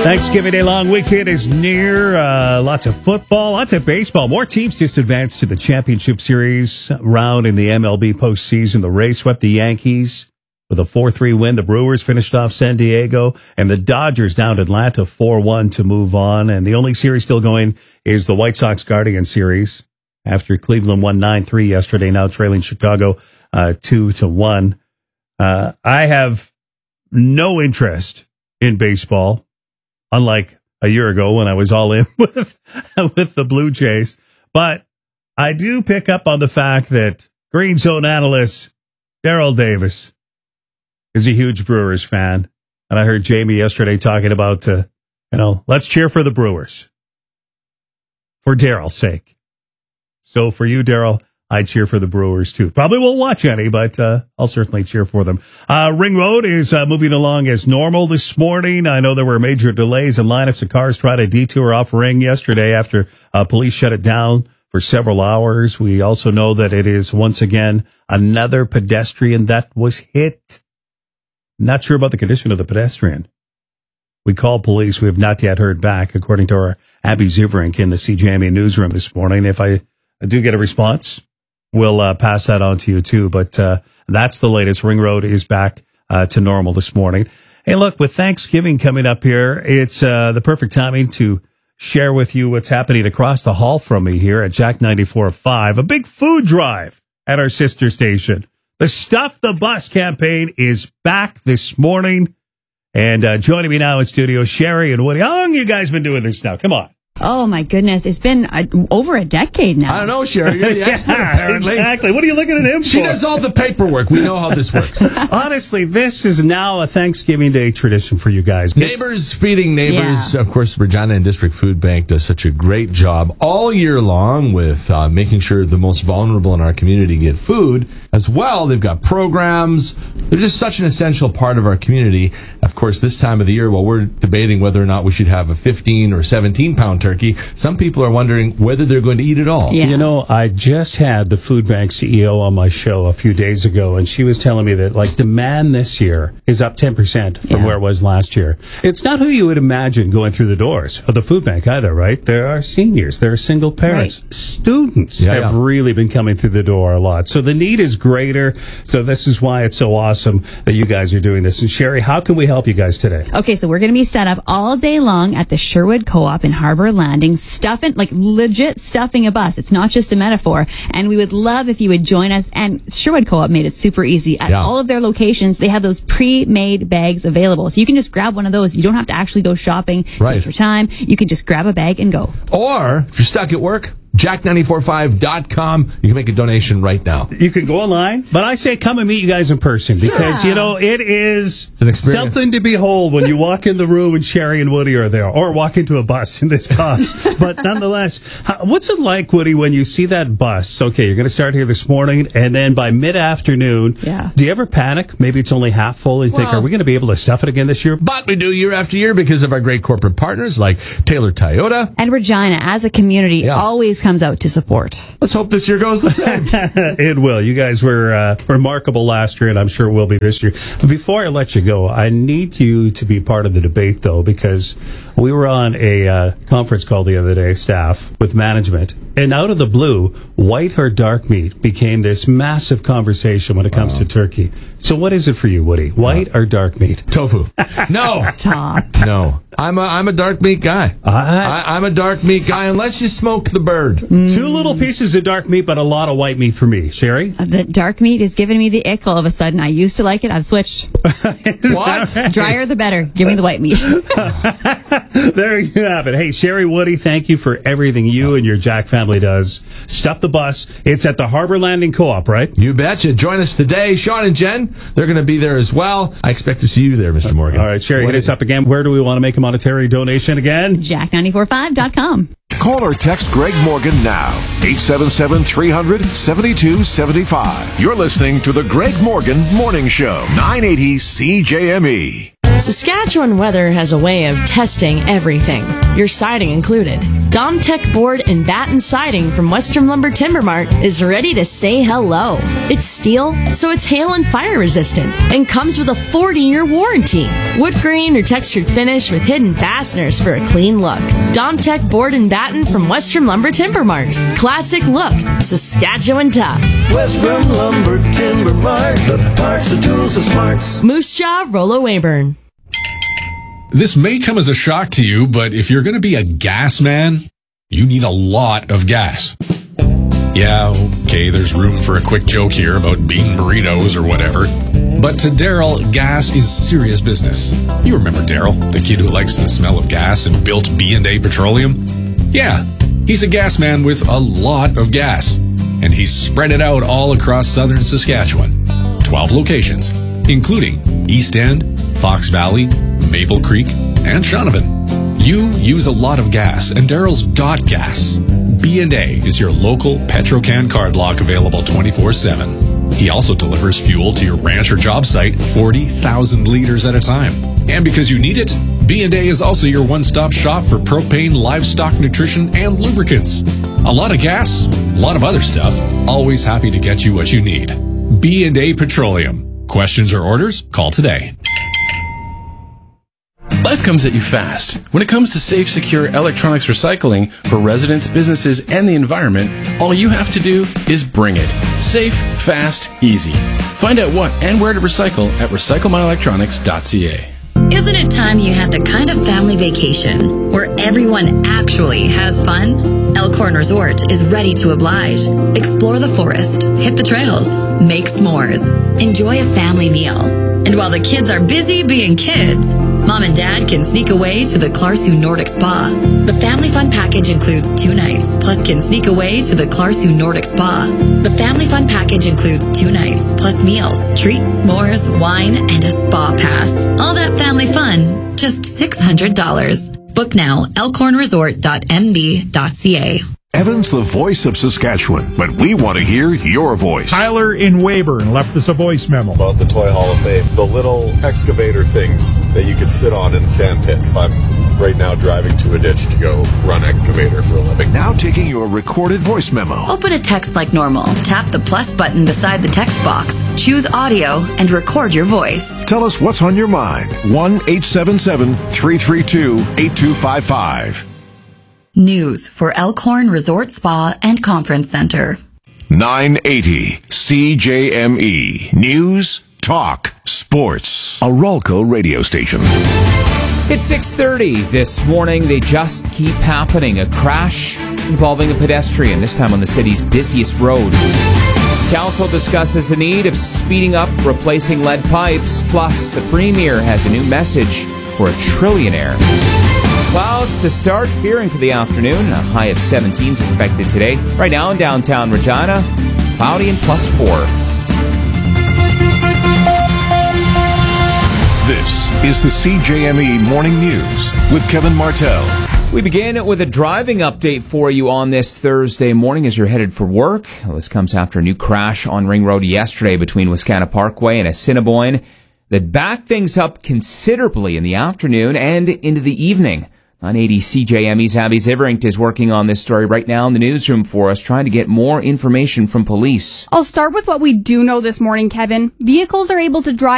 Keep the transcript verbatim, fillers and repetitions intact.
Thanksgiving Day long weekend is near. Uh, lots of football, lots of baseball. More teams just advanced to the championship series round in the M L B postseason. The Rays swept the Yankees with a four three win. The Brewers finished off San Diego, and the Dodgers downed Atlanta four one to move on. And the only series still going is the White Sox Guardians series after Cleveland won nine three yesterday, now trailing Chicago uh, two to one. Uh, I have no interest in baseball, unlike a year ago when I was all in with, with the Blue Jays. But I do pick up on the fact that Green Zone analyst Daryl Davis is a huge Brewers fan. And I heard Jamie yesterday talking about, uh, you know, let's cheer for the Brewers for Daryl's sake. So for you, Daryl, I cheer for the Brewers, too. Probably won't watch any, but uh, I'll certainly cheer for them. Uh, Ring Road is uh, moving along as normal this morning. I know there were major delays and lineups of cars trying to detour off Ring yesterday after uh, police shut it down for several hours. We also know that it is, once again, another pedestrian that was hit. Not sure about the condition of the pedestrian. We called police. We have not yet heard back, according to our Abby Zivrink in the C J M E newsroom this morning. If I do get a response, we'll uh, pass that on to you, too. But uh, that's the latest. Ring Road is back uh, to normal this morning. Hey, look, with Thanksgiving coming up here, it's uh, the perfect timing to share with you what's happening across the hall from me here at Jack ninety-four point five. A big food drive at our sister station. The Stuff the Bus campaign is back this morning. And uh, joining me now in studio, Sherry and Woody. How long have you guys been doing this now? Come on. Oh, my goodness. It's been uh, over a decade now. I don't know, Sherry. You're the expert, Yeah, apparently. exactly. What are you looking at him She for? does all the paperwork. We know how this works. Honestly, this is now a Thanksgiving Day tradition for you guys. Neighbors feeding neighbors. Yeah. Of course, Regina and District Food Bank does such a great job all year long with uh, making sure the most vulnerable in our community get food. As well, they've got programs. They're just such an essential part of our community. Of course, this time of the year, while we're debating whether or not we should have a fifteen or seventeen pound turkey, some people are wondering whether they're going to eat it all. Yeah. You know, I just had the food bank C E O on my show a few days ago, and she was telling me that, like, demand this year is up ten percent from Yeah. where it was last year. It's not who you would imagine going through the doors of the food bank either, right? There are seniors, there are single parents. Right. Students Yeah, have yeah. really been coming through the door a lot. So the need is greater. So this is why it's so awesome that you guys are doing this. And Sherry, how can we help you guys today? Okay, so we're going to be set up all day long at the Sherwood Co-op in Harbor Landing, stuffing, like legit stuffing a bus. It's not just a metaphor. And we would love if you would join us. And Sherwood Co-op made it super easy. At Yeah. all of their locations, they have those pre-made bags available. So you can just grab one of those. You don't have to actually go shopping. Right. Take your time. You can just grab a bag and go. Or, if you're stuck at work, jack nine four five dot com. You can make a donation right now. You can go online, but I say come and meet you guys in person because, Yeah. you know, it is It's an experience. something to behold when you walk in the room and Sherry and Woody are there, or walk into a bus in this case. But nonetheless, how, what's it like, Woody, when you see that bus? Okay, you're going to start here this morning, and then by mid-afternoon, Yeah. do you ever panic? Maybe it's only half full, and you think, Well- are we going to be able to stuff it again this year? But we do year after year because of our great corporate partners like Taylor Toyota. And Regina, as a community, Yeah. always comes out to support. Let's hope this year goes the same. It will. You guys were uh, remarkable last year, and I'm sure it will be this year. But before I let you go, I need you to be part of the debate, though, because we were on a uh, conference call the other day, staff, with management, and out of the blue, white or dark meat became this massive conversation when it comes to turkey. So what is it for you, Woody? White or dark meat? Tofu. No. Top. No. I'm a, I'm a dark meat guy. I- I, I'm a dark meat guy unless you smoke the bird. Two little pieces of dark meat, but a lot of white meat for me. Sherry? The dark meat is giving me the ick all of a sudden. I used to like it. I've switched. What? Drier the better. Give me the white meat. There you have it. Hey, Sherry, Woody, thank you for everything you and your Jack family does. Stuff the bus. It's at the Harbor Landing Co-op, right? You betcha. Join us today. Sean and Jen, they're going to be there as well. I expect to see you there, Mister Morgan. All right, Sherry, hit us up again. Where do we want to make a monetary donation again? jack nine four five dot com. Call or text Greg Morgan now. eight seven seven, three hundred, seven two seven five. You're listening to the Greg Morgan Morning Show. nine eighty C J M E. Saskatchewan Weather has a way of testing everything, your siding included. Domtech Board and Batten Siding from Western Lumber Timber Mart is ready to say hello. It's steel, so it's hail and fire resistant, and comes with a forty-year warranty. Wood grain or textured finish with hidden fasteners for a clean look. Domtech Board and Batten from Western Lumber Timber Mart. Classic look, Saskatchewan tough. Western Lumber Timber Mart, the parts, the tools, the smarts. Moose Jaw, Rollo Weyburn. This may come as a shock to you, but if you're going to be a gas man, you need a lot of gas. Yeah, okay, there's room for a quick joke here about bean burritos or whatever. But to Daryl, gas is serious business. You remember Daryl, the kid who likes the smell of gas and built B and A Petroleum? Yeah, he's a gas man with a lot of gas. And he's spread it out all across southern Saskatchewan. twelve locations, including East End, Fox Valley, Maple Creek, and Shaunavon. You use a lot of gas, and Daryl's got gas. B and A is your local Petrocan card lock, available twenty-four seven. He also delivers fuel to your ranch or job site forty thousand liters at a time. And because you need it, B and A is also your one-stop shop for propane, livestock nutrition, and lubricants. A lot of gas, a lot of other stuff. Always happy to get you what you need. B and A Petroleum. Questions or orders? Call today. Life comes at you fast. When it comes to safe, secure electronics recycling for residents, businesses, and the environment, all you have to do is bring it. Safe, fast, easy. Find out what and where to recycle at recycle my electronics dot c a. Isn't it time you had the kind of family vacation where everyone actually has fun? Elkhorn Resort is ready to oblige. Explore the forest, hit the trails, make s'mores, enjoy a family meal. And while the kids are busy being kids, Mom and Dad can sneak away to the Clarsu Nordic Spa. The Family Fun Package includes two nights, plus can sneak away to the Clarsu Nordic Spa. The Family Fun Package includes two nights, plus meals, treats, s'mores, wine, and a spa pass. All that family fun, just six hundred dollars. Book now, elkhorn resort dot m b dot c a. Evan's the voice of Saskatchewan, but we want to hear your voice. Tyler in Weyburn left us a voice memo about the Toy Hall of Fame. The little excavator things that you could sit on in sand pits. I'm right now driving to a ditch to go run excavator for a living. Now taking your recorded voice memo. Open a text like normal. Tap the plus button beside the text box. Choose audio and record your voice. Tell us what's on your mind. one eight seven seven, three three two, eight two five five. News for Elkhorn Resort Spa and Conference Center. nine eighty C J M E. News, talk, sports. A Ralco radio station. It's six thirty this morning. They just keep happening. A crash involving a pedestrian, this time on the city's busiest road. Council discusses the need of speeding up replacing lead pipes. Plus, the Premier has a new message for a trillionaire. Clouds to start, hearing for the afternoon. A high of seventeen is expected today. Right now in downtown Regina, cloudy and plus four. This is the C J M E Morning News with Kevin Martell. We begin with a driving update for you on this Thursday morning as you're headed for work. Well, this comes after a new crash on Ring Road yesterday between Wascana Parkway and Assiniboine that backed things up considerably in the afternoon and into the evening. nine eighty C J M E's Abby Ziveringt is working on this story right now in the newsroom for us, trying to get more information from police. I'll start with what we do know this morning, Kevin. Vehicles are able to drive